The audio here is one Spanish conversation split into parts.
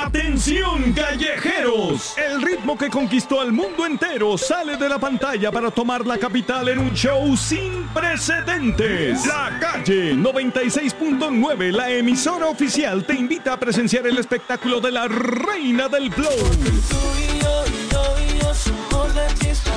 ¡Atención, callejeros! El ritmo que conquistó al mundo entero sale de la pantalla para tomar la capital en un show sin precedentes. La Calle 96.9, la emisora oficial, te invita a presenciar el espectáculo de la reina del flow. Tú y yo somos la chispa.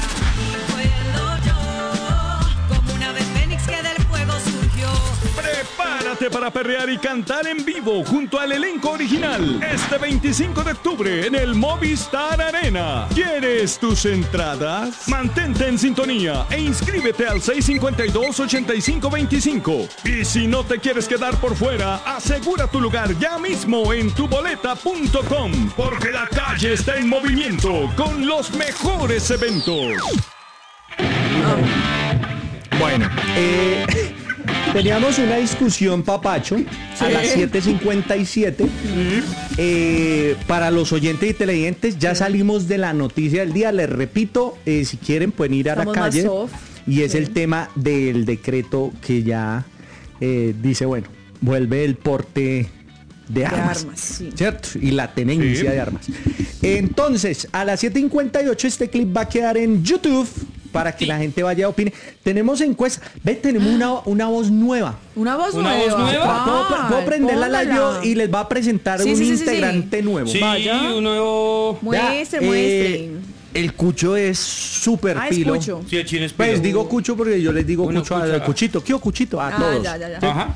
Como una vez Fénix que del fuego surgió. Prepárate para perrear y cantar en vivo junto al elenco original este 25 de octubre en el Movistar Arena. ¿Quieres tus entradas? Mantente en sintonía e inscríbete al 652-8525. Y si no te quieres quedar por fuera, asegura tu lugar ya mismo en tuboleta.com, porque la calle está en movimiento con los mejores eventos. Bueno, teníamos una discusión, Papacho, a las 7:57. Para los oyentes y televidentes, ya salimos de la noticia del día. Les repito, si quieren pueden ir a Estamos la calle. más soft. Y es Sí. el tema del decreto que ya dice, bueno, vuelve el porte de armas, sí. ¿cierto? Y la tenencia de armas. Entonces, a las 7:58 este clip va a quedar en YouTube para que la gente vaya a opinar. Tenemos encuesta. Ve, tenemos una voz nueva. Una voz ¿Una nueva. voz nueva? Puedo prender la póngala. live y les va a presentar Sí, un sí, sí, integrante nuevo. Sí, Vaya. un nuevo... Muestre, Vea, muestre. El Cucho es súper Ah, es pilo. Cucho. Sí, el chino es Pues pilo. digo Cucho porque yo les digo Bueno, Cucho Cucho, a Cuchito. ¿Qué Cuchito? A todos. Ya. Ajá.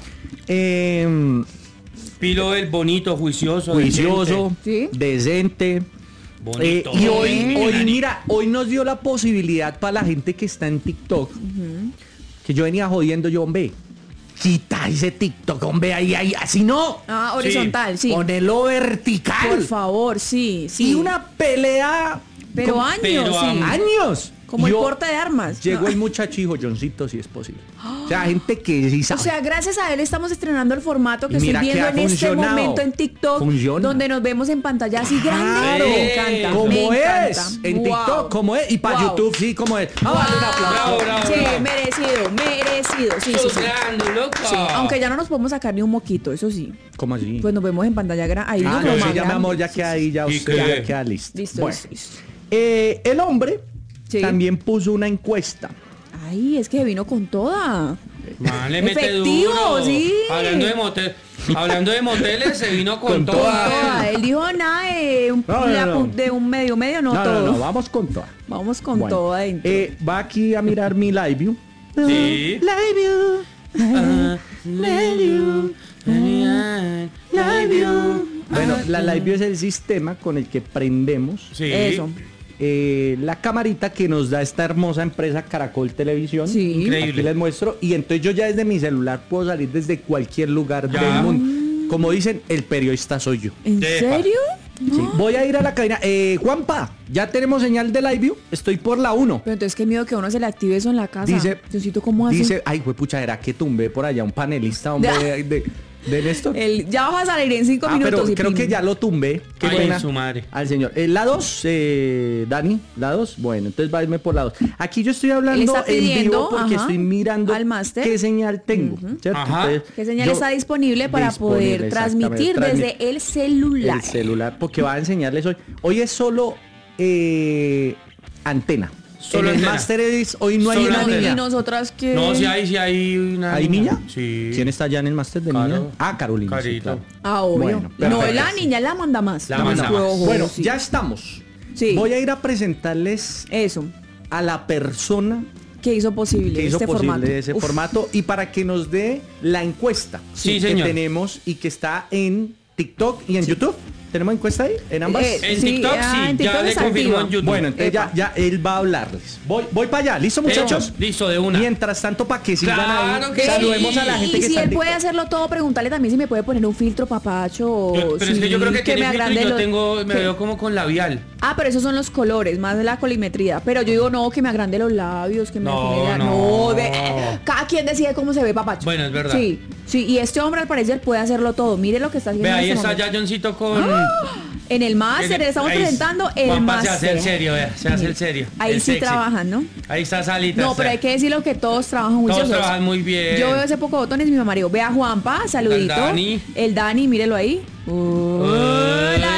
Pilo el bonito, juicioso. Juicioso, Sí. decente. Bonito. Y hoy nos dio la posibilidad para la gente que está en TikTok, que yo venía jodiendo, yo, hombre, quita ese TikTok, hombre, ahí, así no. Ah, horizontal, sí. Ponelo vertical. Por favor, sí. Y una pelea. Pero con- años, pero sí. años. Como Yo- el porte de armas. Llegó No. el muchachijo Johncito, si es posible. O sea, gente que sí O sabe. sea, gracias a él estamos estrenando el formato que Y estoy mira que viendo ha en este funcionado. momento en TikTok, Funciona. donde nos vemos en pantalla así grande. Claro, Me encanta. como me es, encanta. en Wow. TikTok, como es, y para Wow. YouTube, sí, como es. Vamos a darle un aplauso. Bravo, bravo, Sí, bravo. merecido. Sí, sí, Sos sí. grande, loco. Sí, aunque ya no nos podemos sacar ni un moquito, eso sí. ¿Cómo así? Pues nos vemos en pantalla grande. Ahí Ah, nos no, vemos sí, más ya mi grande. amor, ya queda ahí, ya ¿Y usted qué? ya queda listo. Listo, Bueno, listo. el hombre Sí. también puso una encuesta. Ay, es que vino con toda. Man, le mete Efectivo, duro. sí. Hablando de moteles, se vino con, Con toda. Toda. Él dijo nada de un, No, no. de un medio, no, todo. No, vamos con toda. Vamos con Bueno, todo adentro. va aquí a mirar mi live view. Sí. Live view. Live view. Bueno, la live view es el sistema con el que prendemos Sí. Eso. la camarita que nos da esta hermosa empresa Caracol Televisión. Sí. Increíble. Aquí les muestro. Y entonces yo ya desde mi celular puedo salir desde cualquier lugar Ya. del mundo. Como dicen, el periodista soy yo. ¿En Epa. serio? Sí. Voy a ir a la cadena. Juanpa, ya tenemos señal de live view. Estoy por la 1. Pero entonces qué miedo que uno se le active eso en la casa. Dice, Diosito, ¿cómo hace? dice, ay, pucha, era que tumbé por allá un panelista, hombre, de Néstor. Ya vas a salir en 5 minutos. pero y creo pin. que ya lo tumbé. Qué Ay, pena. su madre. Al señor. La 2, Dani, la 2. Bueno, entonces va a irme por la 2. Aquí yo estoy Él hablando está en pidiendo, vivo porque ajá, estoy mirando al máster. qué señal tengo. ¿Cierto? Ajá. Entonces, ¿Qué señal yo- está disponible para poder disponible, transmitir exactamente, desde el celular? el celular, porque va a enseñarles hoy. Hoy es solo antena. Solo en el antena. máster hoy no hay Solo una antena. niña. Y nosotras que... No, si hay una. ¿Hay niña? Sí. ¿Quién está allá en el máster de Caro. niña? Ah, Carolina. sí, Carito. claro. Ah, obvio. Bueno, no, perfecto. es la niña, la manda más. La No manda me más. puedo Bueno, sí. ya estamos. Sí. Voy a ir a presentarles Eso. a la persona Que hizo posible que hizo este posible formato. ese Uf. formato y para que nos dé la encuesta Sí, que señor. tenemos y que está en TikTok y en YouTube. ¿Tenemos encuesta ahí? ¿En ambas? En Sí, TikTok ah, sí, en TikTok ya le está confirmó activa. en YouTube. Bueno, entonces Epa. ya él va a hablarles. Voy para allá. ¿Listo, muchachos? Listo, de una. Mientras tanto, para que sigan Claro ahí, que saludemos sí. a la gente Y que si está en él puede TikTok. hacerlo todo, preguntarle también si me puede poner un filtro, papacho. O Pero es que yo creo que tiene me filtro y agrande yo los- tengo, me que- veo como con labial. Ah, pero esos son los colores, más de la colimetría. Pero yo digo, no, que me agrande los labios, que me No, afine la- no. Cada quien decide cómo se ve, papacho. Bueno, es verdad. Sí, sí, y este hombre al parecer puede hacerlo todo. Mire lo que está haciendo Ve, en ahí este está momento. ya Johncito con... En el máster, le estamos Ahí- presentando el Juanpa se máster. hace el serio, vea, se hace el serio. Ahí el sí sexy. trabajan, ¿no? Ahí está Salita. No, está. pero hay que decirlo que todos trabajan juiciosos. Todos trabajan muy bien. Yo veo ese poco botones, mi mamá dijo, ve a Juanpa, saludito. El Dani. El Dani, mírelo ahí. Hola,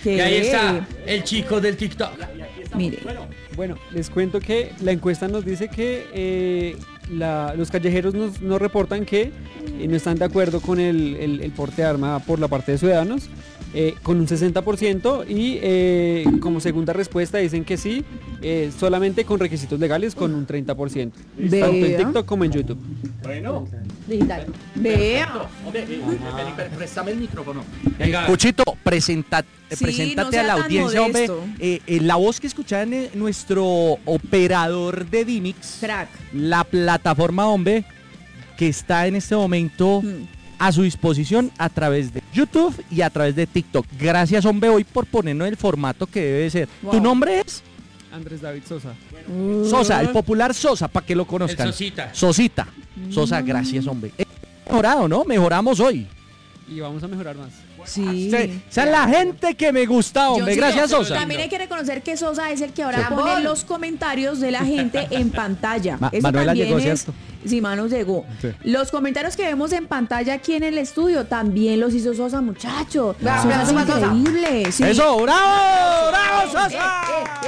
¿Qué? Y ahí está el chico del TikTok. Mire. Bueno, les cuento que la encuesta nos dice que los callejeros nos reportan que no están de acuerdo con el porte de arma por la parte de ciudadanos, con un 60%, y como segunda respuesta dicen que sí, solamente con requisitos legales con un 30%. Vea. Tanto en TikTok como en YouTube. Bueno. Digital. Vea. Préstame el micrófono. Venga. Puchito, Sí, preséntate no sea a la tan audiencia, hombre. modesto. La voz que escuchan nuestro operador de Vimix, Crack. la plataforma, hombre, que está en este momento a su disposición a través de YouTube y a través de TikTok. Gracias, hombre, hoy por ponernos el formato que debe ser. Wow. ¿Tu nombre es? Andrés David Sosa. Sosa, el popular Sosa, para que lo conozcan. El Sosita. Sosita. Sosa, gracias, hombre. Mejorado, ¿no? Mejoramos hoy. Y vamos a mejorar más. Sí. Esa es la gente que me gusta, hombre. Yo Gracias, sí, Sosa. También hay que reconocer que Sosa es el que ahora pone los comentarios de la gente en pantalla. Eso Manuela también llegó, es. ¿cierto? Sí, Manu llegó. Sí. Los comentarios que vemos en pantalla aquí en el estudio también los hizo Sosa, muchacho. Sosa es increíble. Sí. ¡Eso! ¡Bravo! ¡Bravo, Sosa!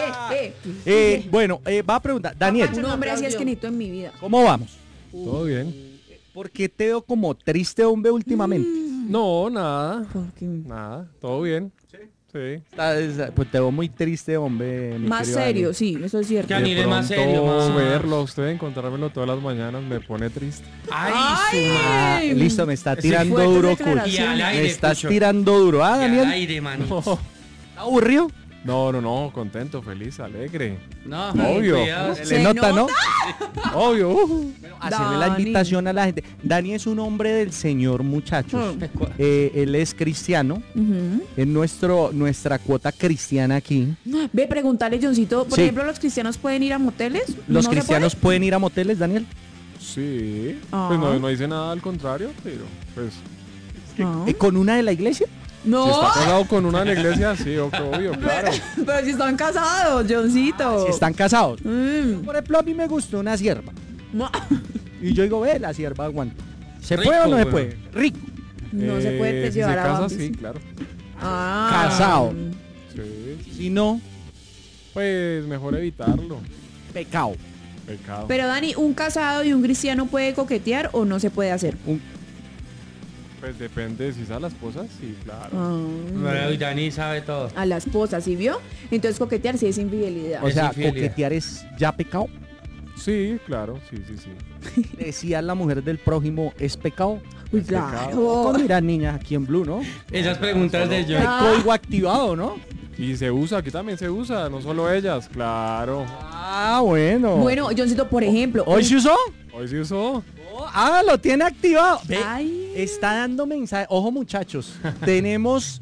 Bueno, va a preguntar. Daniel, Un hombre así es que necesito en mi vida. ¿cómo vamos? Todo bien. ¿Por qué te veo como triste, hombre, últimamente? No, nada. Porque Nada. Todo bien. Sí. Pues te veo muy triste, hombre. mi más querido serio, Daniel. sí, eso es cierto. Que Daniel es más De serio, pronto más. verlo a usted, encontrármelo todas las mañanas me pone triste. Ay, Ah, Ay. listo, me está Sí, tirando fuertes duro, declaraciones. Y al Me aire, estás Cucho. tirando duro. ¿Ah, Y al Daniel? aire, manito. ¿Está aburrido? No, contento, feliz, alegre. No, Obvio. cuidado. Se ¿Se nota, ¿no? Obvio. Hacerle la Dani. invitación a la gente. Dani es un hombre del Señor, muchachos. Él es cristiano. Ujú. Es nuestra cuota cristiana aquí. Ve, preguntarle, Johncito, por Sí. ejemplo, ¿los cristianos pueden ir a moteles? ¿Los ¿No se cristianos puede? pueden ir a moteles, Daniel? Sí. Ah. Pues no dice nada al contrario, pero pues No. ¿Con una de la iglesia? No, si está casado con una en la iglesia, sí, obvio, claro. pero si están casados, Johncito. Si están casados. Mm. Por ejemplo, a mí me gustó una sierva. No, Y yo digo, ve, la sierva aguanta. ¿Se Rico, puede o no se weón. puede? Rico. no se puede Si llevar se a casa, Bambi. sí, claro. Ah. Casado. Sí. Si no, Pues mejor evitarlo. pecado. Pecado. Pero Dani, ¿un casado y un cristiano puede coquetear o no se puede hacer? Pues depende, si es a la esposa, sí, claro. Ah. Ay, Dani sabe todo. A la esposa, ¿sí vio? Entonces coquetear sí es infidelidad. O Es sea, infidelidad. coquetear es ya pecado. Sí, claro, sí. Decía la mujer del prójimo, ¿es pecado? Uy, pecado. claro. ¿Cómo dirán niñas aquí en Blue, no? Esas preguntas de yo. El código activado, ¿no? Y se usa, aquí también se usa, no solo ellas, claro. Ah, bueno. Bueno, Johncito, por ejemplo. ¿Hoy se usó? Hoy se usó. Lo tiene activado. Ve, Ay. está dando mensaje. Ojo, muchachos. tenemos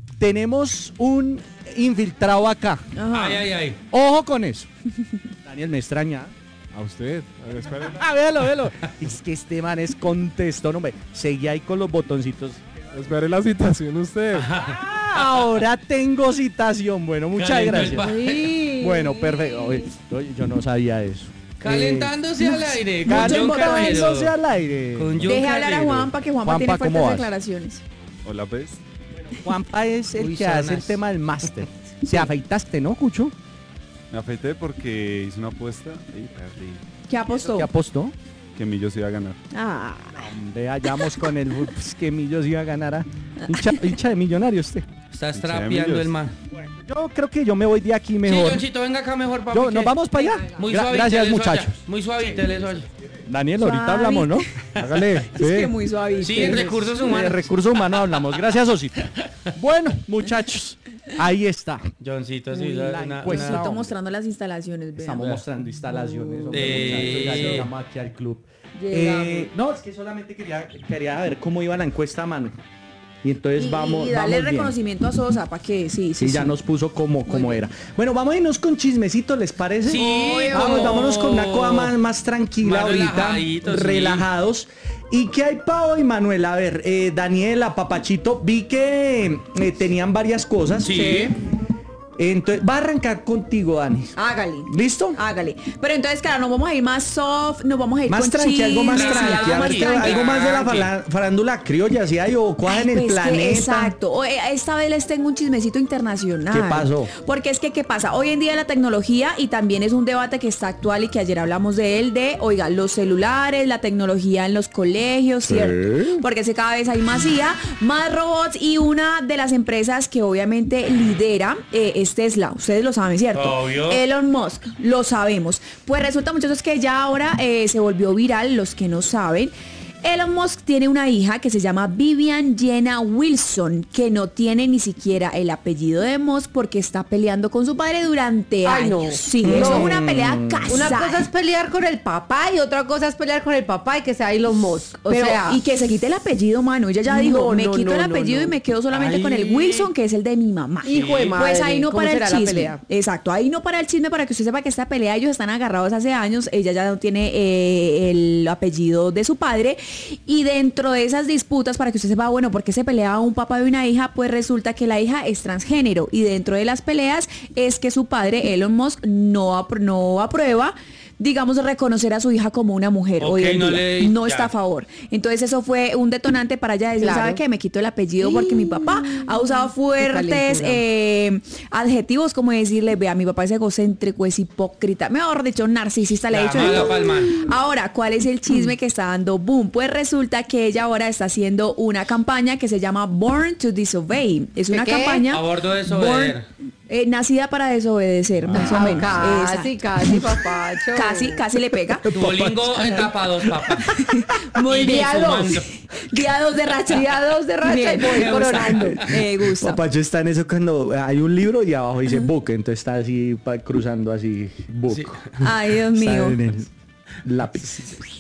un infiltrado acá. Ajá. Ay. Ojo con eso. Daniel, me extraña. A usted. A ver, espere. Véalo. Es que este man es contestón, hombre. Seguí ahí con los botoncitos. Espere la citación usted. Ahora tengo citación. Bueno, muchas Calentó el gracias. Ay. Bueno, perfecto. Oye, yo no sabía eso. Calentándose al aire. Con John Calentándose Carrero. al aire. Con John Deje hablar a Carrero. Juanpa, que Juanpa Juanpa, tiene ¿cómo fuertes vas? declaraciones. Hola, pues. Juanpa es el Uy, que hace el zonas. tema del máster. Se afeitaste, ¿no, Cucho? Me afeité porque hice una apuesta y perdí. ¿Qué apostó? ¿Qué apostó? Que Millo se iba a ganar. Ah, Hombre, hallamos con el pues, que Millos iba a ganar a hincha de millonario usted. Estás Pinche trapeando Millos. el man. Yo creo que yo me voy de aquí Sí, mejor. Johncito, venga acá mejor, papi. Nos vamos para allá. Muy suavito. Gracias, les oya. muchachos. Muy suavito, les oye. Daniel, ahorita hablamos, ¿no? Hágale. es que muy suavito. Sí, en recursos De humanos. recursos humanos hablamos. Gracias, Osita. Bueno, muchachos, ahí está. Johncito, sí, La una- encuesta. Johncito hombre. mostrando las instalaciones, vean. Estamos mostrando instalaciones. hombre, Eh. muchachos, ya llegamos aquí al club. Llegamos. No, es que solamente quería ver cómo iba la encuesta, mano. Y entonces Y vamos darle bien. reconocimiento a Sosa, ¿para qué? Sí, Sí, ya nos puso como era. Bueno, vamos a irnos con chismecito, ¿les parece? Sí, Vámonos con una cosa más tranquila Más ahorita. relajaditos, sí. Relajados. ¿Y qué hay para hoy, Manuel? A ver, Daniela, Papachito, vi que tenían varias cosas. Sí. Entonces, va a arrancar contigo, Dani. Hágale. ¿Listo? Hágale. Pero entonces, claro, nos vamos a ir más soft, nos vamos a ir Más con tranqui, algo más chismes, tranqui, algo más tranqui. algo más de la farándula criolla, si hay o cuaja en el Pues que planeta. exacto. Esta vez les tengo un chismecito internacional. ¿Qué pasó? Porque es que, ¿qué pasa? Hoy en día la tecnología, y también es un debate que está actual y que ayer hablamos de él, oiga, los celulares, la tecnología en los colegios, ¿cierto? Porque es que cada vez hay más IA, más robots, y una de las empresas que obviamente lidera es Tesla. Ustedes lo saben, ¿cierto? Obvio. Elon Musk, lo sabemos. Pues resulta, muchachos, que ya ahora se volvió viral, los que no saben. Elon Musk tiene una hija que se llama Vivian Jenna Wilson, que no tiene ni siquiera el apellido de Musk porque está peleando con su padre durante Ay, años. no. Sí, eso es una pelea casada. Una cosa es pelear con el papá y otra cosa es pelear con el papá y que sea Elon Musk. O Pero, sea, y que se quite el apellido, mano. Ella ya dijo, me quito el apellido y me quedo solamente con el Wilson, que es el de mi mamá. hijo de madre. Pues ahí no ¿cómo para el será la chisme. pelea? Exacto, ahí no para el chisme, para que usted sepa que esta pelea ellos están agarrados hace años. Ella ya no tiene el apellido de su padre. Y dentro de esas disputas, para que usted sepa, bueno, ¿por qué se peleaba un papá de una hija? Pues resulta que la hija es transgénero. Y dentro de las peleas es que su padre, Elon Musk, no aprueba, digamos, reconocer a su hija como una mujer. Ok, hoy en no día. No ya. está a favor. Entonces eso fue un detonante para ella decir, Claro. ¿sabe qué? Me quito el apellido porque mi papá ha usado fuertes adjetivos, como decirle, vea, mi papá es egocéntrico, es hipócrita, mejor dicho, narcisista, le ha La dicho de mala todo. pa'l man. Ahora, ¿cuál es el chisme que está dando boom? Pues resulta que ella ahora está haciendo una campaña que se llama Born to Disobey. Es una ¿Qué? campaña... A bordo de desobedecer. nacida para desobedecer, más o menos. Casi, Exacto. casi, papacho. Casi le pega. Duolingo etapa 2, papá. Muy Y bien. sumando. Día 2 de racha. Día 2 de racha Bien, y voy me coronando. gusta. Me gusta. Papacho está en eso cuando hay un libro y abajo dice book, entonces está así cruzando así book. Sí. Ay, Dios Está mío. en el lápiz.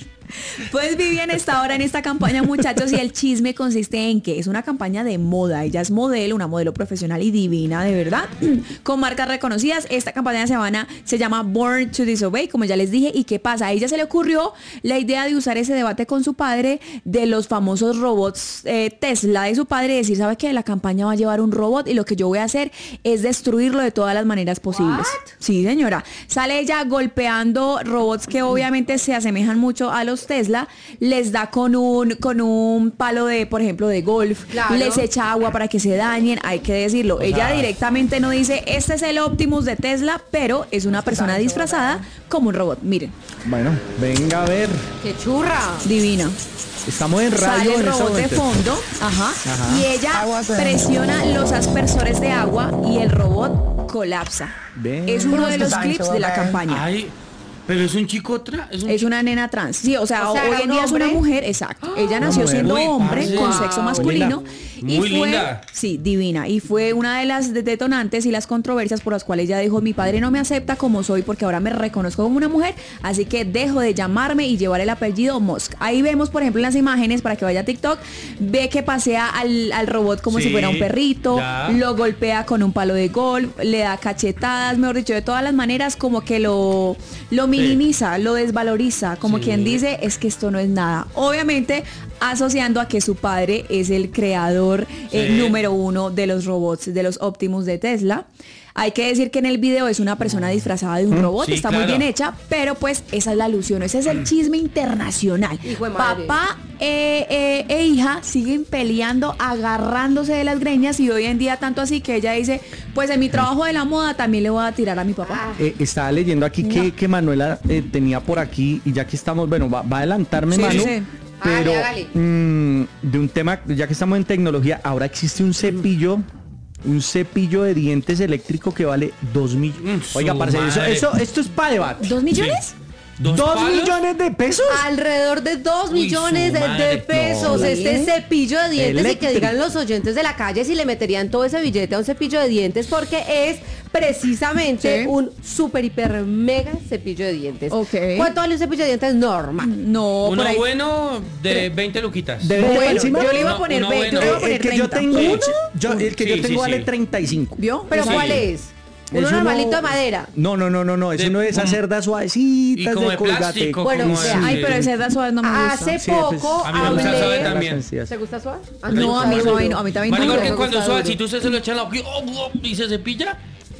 Pues Vivian está ahora en esta campaña, muchachos, y el chisme consiste en que es una campaña de moda. Ella es modelo, una modelo profesional y divina, de verdad, con marcas reconocidas. Esta campaña se llama Born to Disobey, como ya les dije. ¿Y qué pasa? A ella se le ocurrió la idea de usar ese debate con su padre de los famosos robots Tesla de su padre y decir, ¿sabe qué? La campaña va a llevar un robot y lo que yo voy a hacer es destruirlo de todas las maneras posibles. Sí, señora. Sale ella golpeando robots que obviamente se asemejan mucho a los Tesla, les da con un palo de, por ejemplo, de golf, Claro. les echa agua para que se dañen, hay que decirlo. Ella directamente no dice, este es el Optimus de Tesla, pero es una persona disfrazada como un robot. Miren, Bueno, venga a ver. ¡Qué churra! divina. Estamos en radio Sale el en este robot de momento. fondo, Ajá. y ella presiona los aspersores de agua y el robot colapsa. Ven. Es uno de los clips de la campaña. Ay, pero es un chico Es una nena trans. Sí, o sea, O sea, hoy ¿era en un día es una hombre? mujer, exacto. Ella nació mujer. siendo Uy, hombre parce. con sexo Wow. masculino. Muy Y fue, linda. sí, divina. Y fue una de las detonantes y las controversias por las cuales ella dijo, mi padre no me acepta como soy porque ahora me reconozco como una mujer, así que dejo de llamarme y llevar el apellido Musk. Ahí vemos, por ejemplo, en las imágenes, para que vaya a TikTok, ve que pasea al robot como Sí, si fuera un perrito, ya. lo golpea con un palo de golf, le da cachetadas, mejor dicho, de todas las maneras, como que lo minimiza, lo desvaloriza, como Sí. quien dice, es que esto no es nada. Obviamente, asociando a que su padre es el creador Sí. número uno de los robots, de los Optimus de Tesla. Hay que decir que en el video es una persona disfrazada de un robot, Sí, está muy claro. bien hecha, pero pues esa es la alusión, ese es el chisme internacional. Hijo de madre. Papá e hija siguen peleando, agarrándose de las greñas, y hoy en día tanto así que ella dice, pues en mi trabajo de la moda también le voy a tirar a mi papá. Estaba leyendo aquí que Manuela tenía por aquí, y ya que estamos, bueno, va a adelantarme, Sí, Manu, sí. pero Hágale. de un tema, ya que estamos en tecnología, ahora existe un cepillo de dientes eléctrico que vale 2 millones. Su Oiga, parce, madre. esto es para debate. ¿2 millones? ¿Dos 2 palos? millones de pesos. Alrededor de 2 Uy, millones su de madre. pesos. No. Este cepillo de dientes, y que Eléctrico. digan los oyentes de la calle si le meterían todo ese billete a un cepillo de dientes, porque es precisamente Sí. un super, hiper, mega cepillo de dientes. Ok. ¿Cuánto vale un cepillo de dientes normal? No, Uno por ahí. bueno de 20 luquitas. De 20 Bueno, encima. yo le iba a No, poner uno 20, yo bueno. le iba a poner El que yo 30. tengo, Sí. el que Sí, yo sí, tengo vale sí. 35. ¿Vio? ¿Pero Sí. cuál es? ¿Uno Es normalito de madera? No, eso De- no es esas cerdas suavecitas Y como de de colgate. plástico. Bueno, como o sea, de- Ay, pero ese de suave no me gusta. Hace Sí, pues, poco a mí me gusta hablé... suave también. ¿Te gusta suave? No, a mí me suave no, a mí también Marico, no. que me cuando gusta suave, duro. si tú se lo echas en la boca y se cepilla,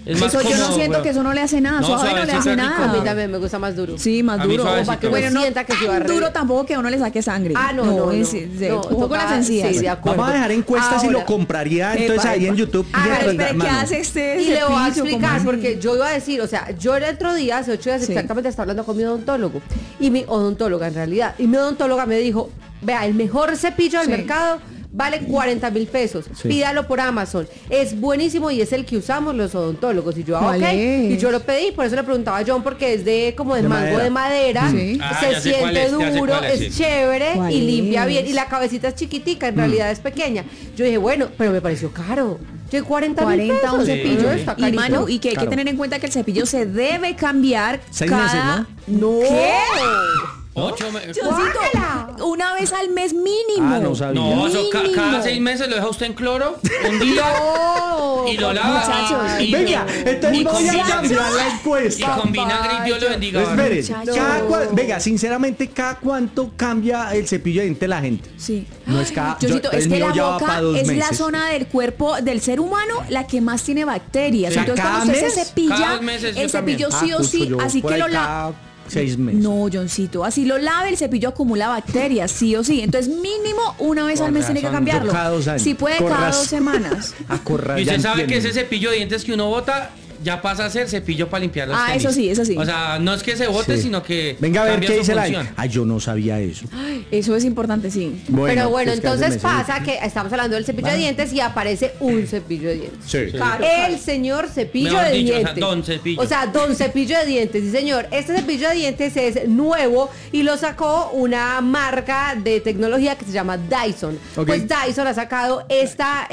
Es más Eso yo no cómodo, siento weón. que eso no le hace nada. No, Suave no le suavecito hace es rico. A mí nada. también me gusta más duro. Sí, más A mí duro. suavecito. Para que uno Bueno, no sienta que se va a tan duro tampoco que a uno le saque sangre. Ah, no. Ojo con las encías. Sí, de acuerdo. Vamos a dejar encuestas si lo Ahora, compraría entonces Epa, ahí en epa. YouTube. Pero Mierda, ¿qué mano. hace este Y le voy a cepillo? explicar, ¿Cómo así? porque yo iba a decir, o sea, yo el otro día, hace 8 días Sí. exactamente, estaba hablando con mi odontólogo, y mi odontóloga en realidad, y mi odontóloga me dijo, vea, el mejor cepillo del Sí. mercado vale 40.000 pesos, Sí. pídalo por Amazon, es buenísimo y es el que usamos los odontólogos, y yo, ¿Cuál ok, es? y yo lo pedí, por eso le preguntaba a John, porque es de como de De mango madera. de madera, Sí. Ah, se ya sé cuál siente es, ya sé duro, cuál es, es sí. chévere ¿Cuál y limpia es? bien, y la cabecita es chiquitica, en realidad es pequeña. Yo dije, bueno, pero me pareció caro. Yo 40.000 40 un pesos. cepillo. Está Y carito. Manu, y que hay que Claro. tener en cuenta que el cepillo se debe cambiar 6 cada... meses, No. ¿Qué? 8 Diosito, una vez al mes mínimo. Ah, no sabía. No, eso Mínimo. cada 6 meses lo deja usted en cloro, un día, No, y lo lava. muchachos. y- Venga, entonces y voy a combina- cambiar la Y encuesta. con vinagre y Dios lo bendiga. Espere, Muchachos. venga, sinceramente, ¿cada cuánto cambia el cepillo de diente la gente? Sí. No es cada- Diosito, el es que mío la ya va boca pa' 2 es la meses. zona del cuerpo del ser humano la que más tiene bacterias. O sea, Entonces, ¿cada cuando usted se mes? cepilla, Cada 2 meses, yo el cepillo también. sí o sí, Yo así por que ahí lo lava. cada 6 meses. No, Johncito, así lo lave, el cepillo acumula bacterias, sí o sí. Entonces, mínimo una vez Con al mes tiene que razón, cambiarlo. yo cada 2 años. Si puede, Con cada razón. 2 semanas. A correr, Y ya usted sabe que entiendo. ese cepillo de dientes que uno bota ya pasa a ser cepillo para limpiar los Ah, tenis. eso sí, eso sí. O sea, no es que se bote, Sí. sino que Venga a ver cambia qué su dice la función. gente. Ay, yo no sabía eso. Eso es importante, sí. Pero bueno, pues, ¿qué entonces hace pasa que estamos hablando del cepillo de dientes y aparece un cepillo de dientes. Sí. El señor cepillo Mejor de dicho, o sea, dientes. don cepillo. O sea, don cepillo de dientes, sí señor. Este cepillo de dientes es nuevo y lo sacó una marca de tecnología que se llama Dyson. Ok. Pues Dyson ha sacado esta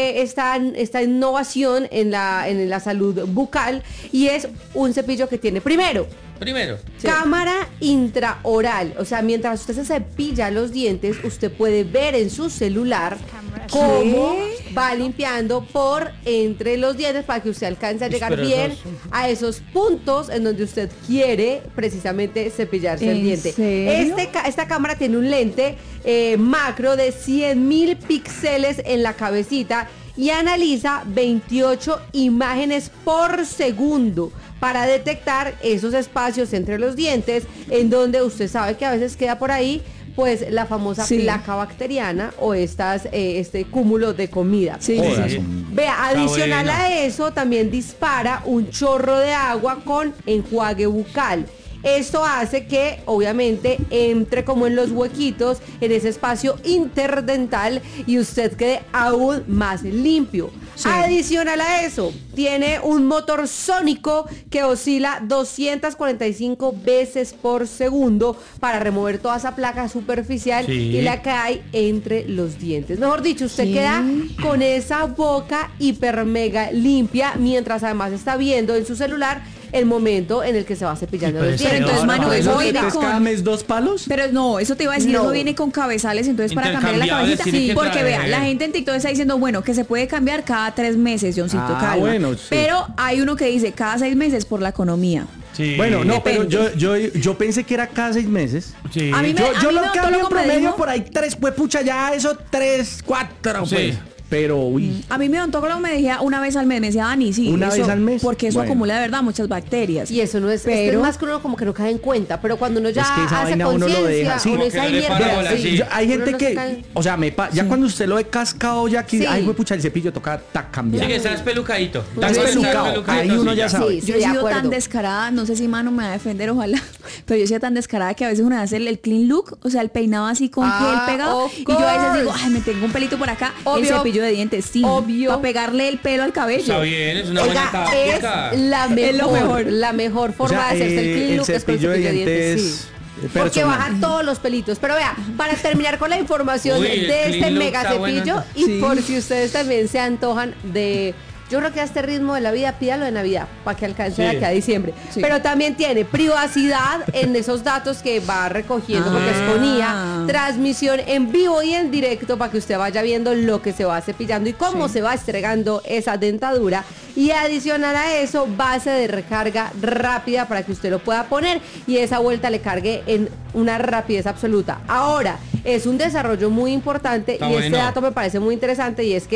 innovación en la salud bucal y es un cepillo que tiene primero cámara intraoral, o sea, mientras usted se cepilla los dientes, usted puede ver en su celular cómo va limpiando por entre los dientes para que usted alcance a llegar pero bien eso a esos puntos en donde usted quiere precisamente cepillarse el ¿En diente. serio? Esta cámara tiene un lente macro de 100.000 píxeles en la cabecita y analiza 28 imágenes por segundo para detectar esos espacios entre los dientes en donde usted sabe que a veces queda por ahí pues la famosa Sí. placa bacteriana o este cúmulo de comida. Sí, Jodas, sí. hombre. Vea, adicional bueno. a eso también dispara un chorro de agua con enjuague bucal. Esto hace que obviamente entre como en los huequitos, en ese espacio interdental y usted quede aún más limpio. Sí. Adicional a eso, tiene un motor sónico que oscila 245 veces por segundo para remover toda esa placa superficial Sí. y la que hay entre los dientes. Mejor dicho, usted Sí. queda con esa boca hiper mega limpia mientras además está viendo en su celular el momento en el que se va cepillando los dientes. entonces, Ahora, Manu, ¿para eso eso viene metes con- cada mes 2 palos? Pero no, eso te iba a decir, No. eso viene con cabezales, entonces para cambiar la Intercambiables, cabecita. tiene que Porque traer. vea, la gente en TikTok está diciendo, bueno, que se puede cambiar cada 3 meses, Johncito, Ah, calma. bueno, sí. Pero hay uno que dice cada 6 meses por la economía. Sí. Bueno, no, pero Depende. yo pensé que era cada 6 meses. Sí. A mí me- Yo lo mi cambio en odontólogo me promedio dijo- por ahí 3, pues pucha, ya eso 3, 4, Sí. pues. Pero, uy. A mí mi odontólogo me decía una vez al mes, me decía, Dani, sí. ¿Una eso- vez al mes? Porque eso Bueno. acumula de verdad muchas bacterias. Y eso no es, Pero- esto es más que uno como que no cae en cuenta, pero cuando uno ya Es que esa hace vaina uno lo deja, conciencia, sí. uno Como dice, que "Ay, no le mierda, para bola, sí". sí. Hay Uno gente no se que, cae. o sea, ya cuando usted lo ve cascado ya aquí, Sí. ay, pucha, el cepillo toca cambiar. Sí, que está espelucadito. Está espelucado, ahí uno ya sabe. Sí, Yo he de sido acuerdo. tan descarada, no sé si Manu me va a defender, ojalá, pero yo he sido tan descarada que a veces uno hace el clean look, o sea, el peinado así con Ah, gel pegado, of y yo a veces digo, course. ay, me tengo un pelito por acá, el Obvio. cepillo de dientes, sí, Obvio. para pegarle el pelo al cabello. Está bien, es una buena Oiga, táctica. es la mejor, Es lo mejor. la mejor O forma sea, de hacerse el clean el look es con cepillo de dientes sí. Porque personal. baja todos los pelitos. Pero vea, para terminar con la información Uy, el de este clean look mega está bueno. cepillo y Sí. por si ustedes también se antojan de... Yo creo que a este ritmo de la vida, pídalo de Navidad para que alcance de Sí. aquí a diciembre. Sí. Pero también tiene privacidad en esos datos que va recogiendo porque es con IA, transmisión en vivo y en directo para que usted vaya viendo lo que se va cepillando y cómo Sí. se va estregando esa dentadura. Y adicional a eso, base de recarga rápida para que usted lo pueda poner y esa vuelta le cargue en una rapidez absoluta. Ahora, es un desarrollo muy importante Está y este bueno. dato me parece muy interesante y es que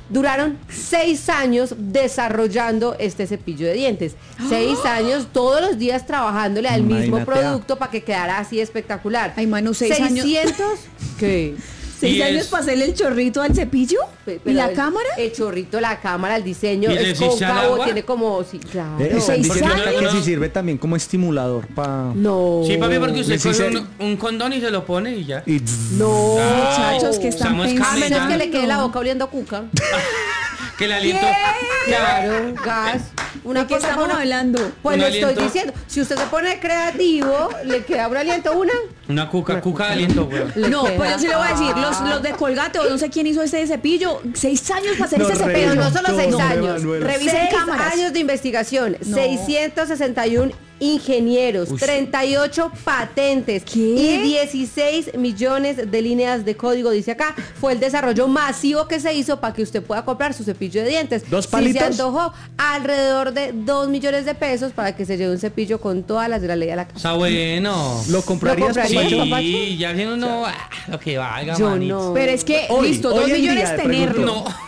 Duraron 6 años desarrollando este cepillo de dientes. 6 años todos los días trabajándole al mismo Imagínate. producto para que quedara así espectacular. Ay, Manu, 6 años. 600, ¿qué? 6 Y años es- para hacerle el chorrito al cepillo. Pero ¿Y la el- cámara? El chorrito, la cámara, el diseño, ¿Y es resiste al cóncavo, agua? tiene como, sí, claro. Están ¿6 diciendo años? que sí sirve también como estimulador para... No. Sí, papi, porque usted Sí, coge sí. un condón y se lo pone y ya. Y No. Muchachos, que están Estamos pensando. A menos que camellando. le quede la boca oliendo a cuca. Que el aliento. Claro, gas. Una ¿De qué cosa estamos como- hablando? Pues Un le estoy aliento. diciendo, si usted se pone creativo, le queda un aliento Una cuca de aliento, weón. le No, queda- pues yo sí le voy a decir, los de Colgate o no sé quién hizo este cepillo, 6 años para hacer No, ese Pero cepillo. no solo 6 No, años. Manuela. Revisen 6 cámaras. años de investigación, No. 661 ingenieros, 38 patentes ¿Qué? y 16 millones de líneas de código, dice acá. Fue el desarrollo masivo que se hizo para que usted pueda comprar su cepillo de dientes. ¿2 Si palitos? se antojó, alrededor de 2 millones de pesos para que se lleve un cepillo con todas las de la ley a la casa. Está bueno. ¿Lo comprarías, compraría? papacho? Papacho? Sí, ya viene uno. Lo que valga, Yo manito. no. Pero es que, Hoy- listo, hoy 2 en millones día, tenerlo. pregunto. No,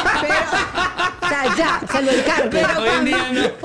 O sea, ya, se lo encargo. Pero, hoy en día no.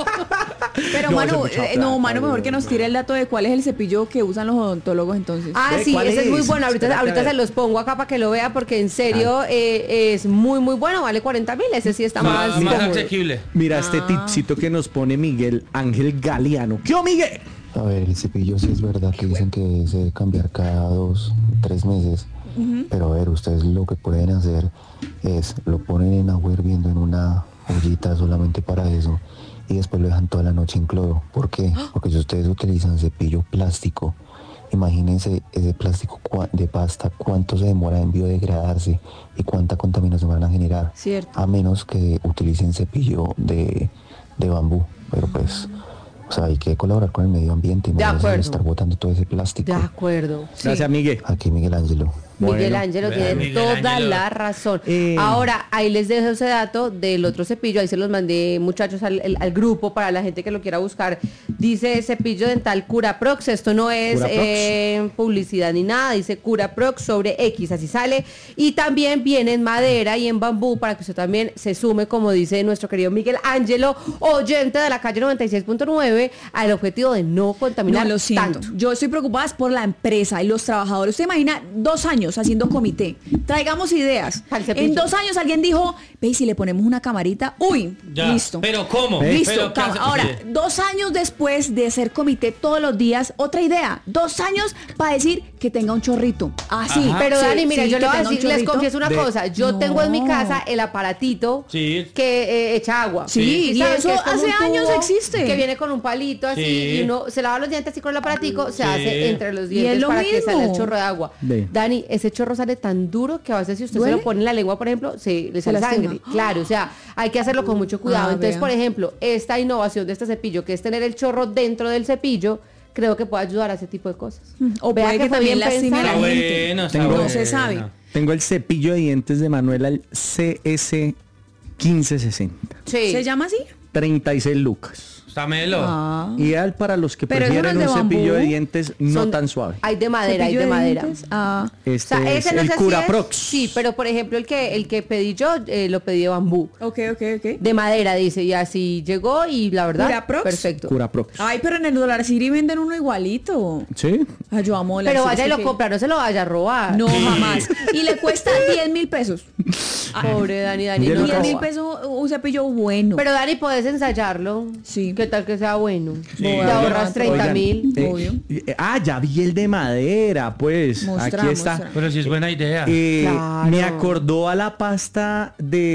Pero No, Manu, eso es mucha no, plata, Manu, mejor que nos tire el dato de cuál es el cepillo que usan los odontólogos entonces. Ah, Ve, sí, ¿cuál ese es muy es? bueno. Ahorita, Espérate, ahorita a ver. se los pongo acá para que lo vea porque en serio es muy, muy bueno. Vale 40.000. Ese sí está más Más cómodo. asequible. Mira este tipcito que nos pone Miguel Ángel Galeano. ¿Qué, Miguel? A ver, el cepillo sí es verdad que dicen que se debe cambiar cada 2, 3 meses. Pero a ver, ustedes lo que pueden hacer es lo ponen en agua hirviendo en una ollita solamente para eso y después lo dejan toda la noche en cloro. ¿Por qué? Porque si ustedes utilizan cepillo plástico, imagínense ese plástico de pasta, cuánto se demora en biodegradarse y cuánta contaminación van a generar. Cierto. A menos que utilicen cepillo de bambú. Pero pues, o sea, hay que colaborar con el medio ambiente y De no acuerdo. estar botando todo ese plástico. De acuerdo. Sí. Gracias, Miguel. Aquí Miguel Ángelo. Miguel Bueno. Ángelo Vea, tiene Miguel toda Ángelo. la razón. Eh. Ahora, ahí les dejo ese dato del otro cepillo. Ahí se los mandé, muchachos, al grupo para la gente que lo quiera buscar. Dice cepillo dental Curaprox. Esto no es Curaprox. publicidad ni nada. Dice Curaprox sobre X. Así sale. Y también viene en madera y en bambú para que usted también se sume, como dice nuestro querido Miguel Ángelo, oyente de la calle 96.9, al objetivo de no contaminar No, lo siento. tanto. Yo estoy preocupada es por la empresa y los trabajadores. Usted imagina 2 años haciendo comité. Traigamos ideas. Al cepillo. En 2 años alguien dijo, ve, y si le ponemos una camarita, uy, Ya. listo. Pero ¿cómo? Listo. Pero, ¿qué hace? Ahora, Sí. 2 años después de hacer comité todos los días, otra idea. 2 años para decir que tenga un chorrito. Así. Ajá. Pero Sí, Dani, mira, sí, yo que le voy a tenga un decir, les chorrito. confieso una de- cosa. Yo No. tengo en mi casa el aparatito Sí. que echa agua. Sí, y ¿saben? eso Que es como hace un tubo años existe. Que viene con un palito así Sí. y uno se lava los dientes así con el aparatico, se Sí. hace entre los Y es dientes lo para que salga el mismo. chorro de agua. Ve. Dani, ese chorro sale tan duro que a veces si usted ¿Duele? se lo pone en la lengua, por ejemplo, le Se sale lastima. sangre. Claro, o sea, hay que hacerlo con mucho cuidado. Ah, Entonces, vea. por ejemplo, esta innovación de este cepillo, que es tener el chorro dentro del cepillo, creo que puede ayudar a ese tipo de cosas. O Vea puede que fue también bien lastime a la pensado. gente. Bueno, está Tengo- No bueno. se sabe. Tengo el cepillo de dientes de Manuela, el CS 1560. Sí. ¿Se llama así? 36 lucas. Está melo. Ah. Ideal para los que Pero eso no prefieren es un de cepillo de bambú. dientes no Son- tan suave. Hay de madera, hay Cepillo de madera. dientes. Ah. Este O sea, es ese no el sé si Curaprox. sí, pero por ejemplo el que pedí yo lo pedí de bambú. Ok. De madera, dice, y así llegó y la verdad, ¿Curaprox? perfecto. Curaprox. Ay, pero en el Dollar City venden uno igualito. ¿Sí? Ay, yo amo Dollar Pero City, vaya y es lo que- compra, no se lo vaya a robar. No, jamás. Y le cuesta 10.000 pesos. Pobre Dani, Diez no lucas. 10.000 roba. pesos un cepillo bueno. Pero Dani, puedes ensayarlo. Sí. ¿Qué tal que sea bueno? Sí. Te ahorras 30.000. Obvio. Ya vi el de madera, pues. Mostra, aquí está. mostra. Pero sí es buena idea. Claro. Me acordó a la pasta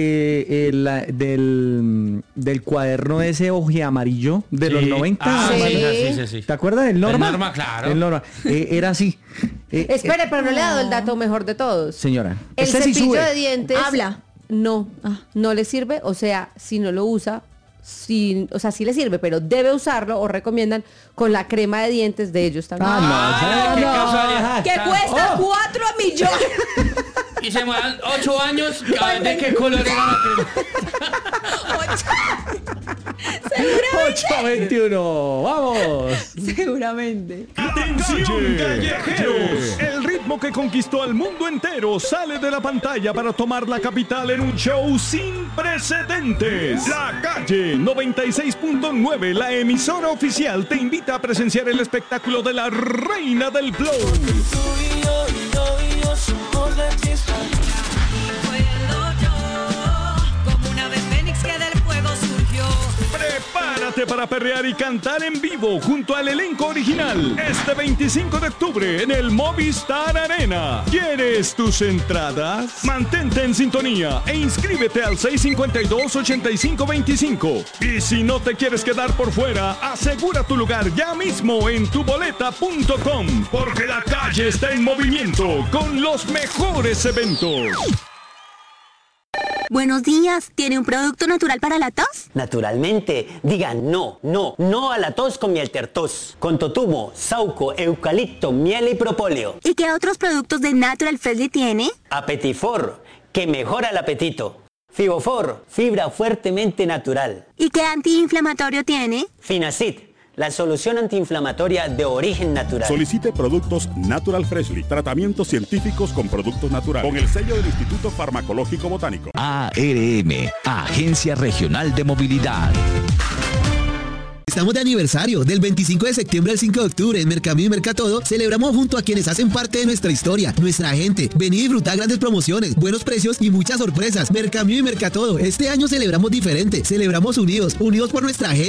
del cuaderno ese amarillo de los 90. Ah, Sí. sí. ¿Te acuerdas del Norma? El Norma, claro. El Norma. Era así. Espere, pero no le he dado el dato mejor de todos. Señora. El ese sí cepillo sube. de dientes. Habla. No, no le sirve. O sea, si no lo usa, o sea, sí le sirve, pero debe usarlo o recomiendan con la crema de dientes de ellos también. Qué casualidad. Que cuesta 4 millones. Y se muevan 8 años. A ver de qué color era la crema. 8:21. ¡Vamos! Seguramente. ¡Atención, callejeros! El ritmo que conquistó al mundo entero sale de la pantalla para tomar la capital en un show sin precedentes. La Calle 96.9, la emisora oficial, te invita a presenciar el espectáculo de la reina del flow. Tú y yo somos la chispa. Puedo yo, como una ave fénix que del fuego surgió. Prepárate para perrear y cantar en vivo junto al elenco original este 25 de octubre en el Movistar Arena. ¿Quieres tus entradas? Mantente en sintonía e inscríbete al 652-8525. Y si no te quieres quedar por fuera, asegura tu lugar ya mismo en tuboleta.com, porque la calle está en movimiento con los mejores eventos. Buenos días, ¿tiene un producto natural para la tos? Naturalmente, diga no a la tos con miel tertos, con totumo, sauco, eucalipto, miel y propóleo. ¿Y qué otros productos de Natural Freshly tiene? Apetifor, que mejora el apetito. Fibofor, fibra fuertemente natural. ¿Y qué antiinflamatorio tiene? Finacid, la solución antiinflamatoria de origen natural. Solicite productos Natural Freshly, tratamientos científicos con productos naturales, con el sello del Instituto Farmacológico Botánico. ARM, Agencia Regional de Movilidad. Estamos de aniversario. Del 25 de septiembre al 5 de octubre en Mercamillo y Mercatodo celebramos junto a quienes hacen parte de nuestra historia, nuestra gente. Vení y disfrutar grandes promociones, buenos precios y muchas sorpresas. Mercamillo y Mercatodo. Este año celebramos diferente, celebramos unidos por nuestra gente.